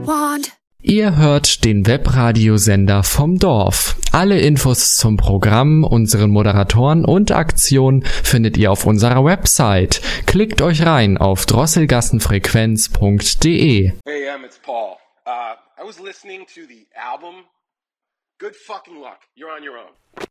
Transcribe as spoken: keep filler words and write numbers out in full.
Want. Ihr hört den Webradiosender vom Dorf. Alle Infos zum Programm, unseren Moderatoren und Aktionen findet ihr auf unserer Website. Klickt euch rein auf drosselgassenfrequenz punkt de. Hey, um, it's Paul. Uh, I was listening to the album. Good fucking luck. You're on your own.